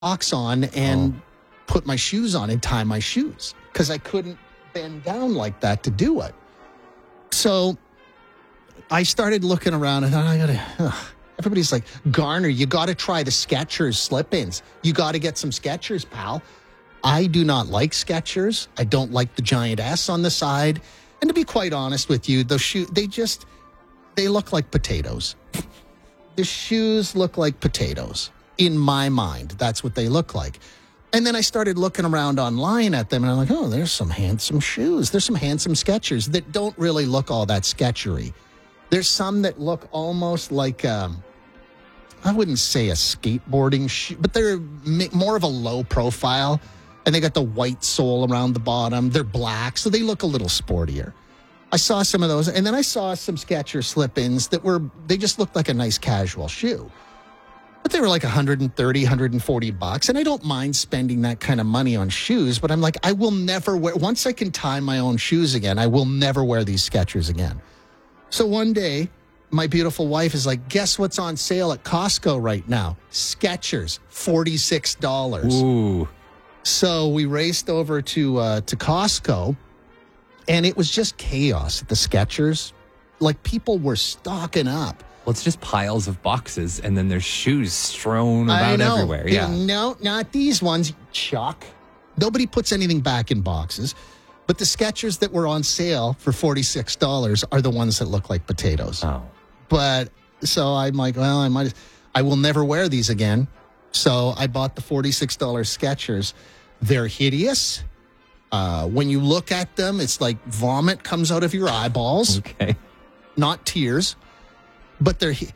socks on and put my shoes on and tie my shoes because I couldn't bend down like that to do it. So I started looking around and thought, everybody's like, Garner, you got to try the Skechers slip-ins. You got to get some Skechers, pal. I do not like Skechers. I don't like the giant S on the side. And to be quite honest with you, those shoes, they look like potatoes. The shoes look like potatoes. In my mind, that's what they look like. And then I started looking around online at them, and I'm like, oh, there's some handsome shoes. There's some handsome Skechers that don't really look all that Sketchery. There's some that look almost like, I wouldn't say a skateboarding shoe, but they're more of a low profile, and they got the white sole around the bottom. They're black, so they look a little sportier. I saw some of those, and then I saw some Skechers slip-ins they just looked like a nice casual shoe. But they were like $130, $140. And I don't mind spending that kind of money on shoes, but I'm like, I will never wear, once I can tie my own shoes again, I will never wear these Skechers again. So one day, my beautiful wife is like, guess what's on sale at Costco right now? Skechers, $46. Ooh. So we raced over to Costco, and it was just chaos at the Skechers. Like, people were stocking up. Well, it's just piles of boxes, and then there's shoes strewn about everywhere. Yeah. No, not these ones, Chuck. Nobody puts anything back in boxes. But the Skechers that were on sale for $46 are the ones that look like potatoes. Oh. But so I'm like, well, I will never wear these again. So I bought the $46 Skechers. They're hideous. When you look at them, it's like vomit comes out of your eyeballs. Okay. Not tears. But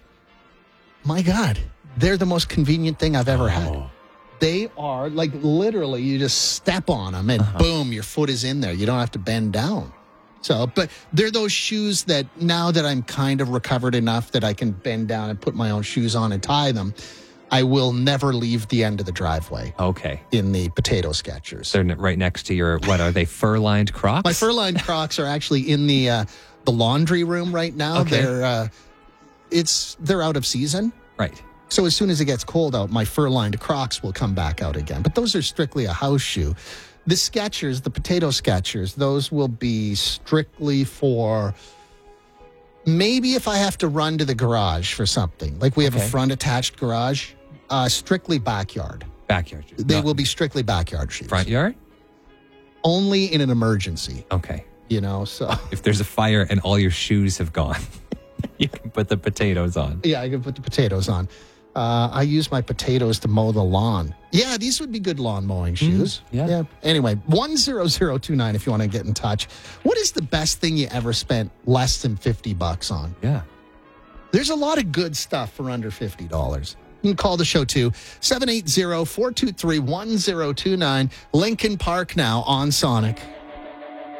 my God, they're the most convenient thing I've ever had. They are like literally you just step on them and boom, your foot is in there. You don't have to bend down. So, but they're those shoes that now that I'm kind of recovered enough that I can bend down and put my own shoes on and tie them, I will never leave the end of the driveway. Okay. In the potato Skechers. They're right next to your, what are they, fur-lined Crocs? My fur-lined Crocs are actually in the laundry room right now. Okay. They're out of season. Right. So as soon as it gets cold out, my fur-lined Crocs will come back out again. But those are strictly a house shoe. The Skechers, the potato Skechers, those will be strictly for maybe if I have to run to the garage for something. Like we have a front attached garage, strictly backyard. Backyard. They will be strictly backyard shoes. Front yard? Only in an emergency. Okay. So. If there's a fire and all your shoes have gone, you can put the potatoes on. Yeah, I can put the potatoes on. I use my potatoes to mow the lawn. Yeah, these would be good lawn mowing shoes. Yeah. Anyway, 10029 if you want to get in touch. What is the best thing you ever spent less than $50 on? Yeah. There's a lot of good stuff for under $50. You can call the show too. 780-423-1029. Lincoln Park now on Sonic.